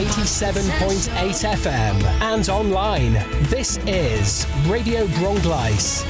87.8 FM and online. This is Radio Bronglais.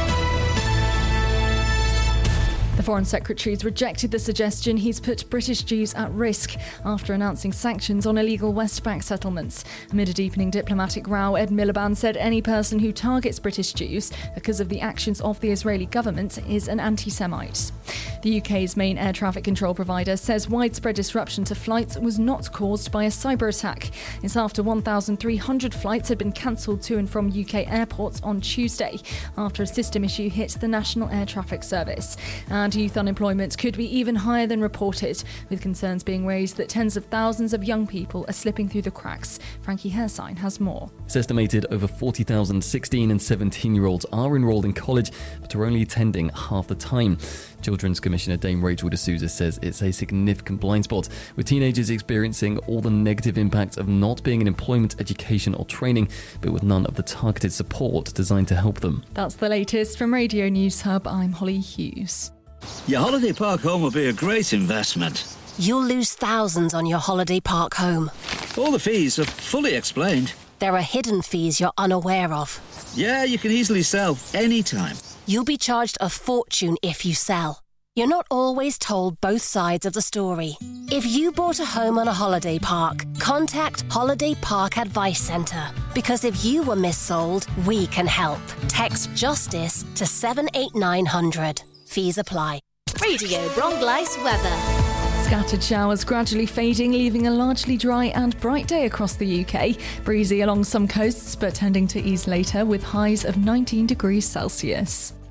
The Foreign Secretary's rejected the suggestion he's put British Jews at risk after announcing sanctions on illegal West Bank settlements. Amid a deepening diplomatic row, Ed Miliband said any person who targets British Jews because of the actions of the Israeli government is an anti-Semite. The UK's main air traffic control provider says widespread disruption to flights was not caused by a cyber attack. It's after 1,300 flights had been cancelled to and from UK airports on Tuesday after a system issue hit the National Air Traffic Service. And youth unemployment could be even higher than reported, with concerns being raised that tens of thousands of young people are slipping through the cracks. Frankie Hersign has more. It's estimated over 40,000 16 and 17-year-olds are enrolled in college, but are only attending half the time. Children's Commissioner Dame Rachel de Souza says it's a significant blind spot, with teenagers experiencing all the negative impact of not being in employment, education or training, but with none of the targeted support designed to help them. That's the latest from Radio News Hub. I'm Holly Hughes. Your holiday park home will be a great investment. You'll lose thousands on your holiday park home. All the fees are fully explained. There are hidden fees you're unaware of. Yeah, you can easily sell anytime. You'll be charged a fortune if you sell. You're not always told both sides of the story. If you bought a home on a holiday park, contact Holiday Park Advice Centre. Because if you were missold, we can help. Text JUSTICE to 78900. Fees apply. Radio Bronglais weather. Scattered showers gradually fading, leaving a largely dry and bright day across the UK. Breezy along some coasts, but tending to ease later with highs of 19 degrees Celsius.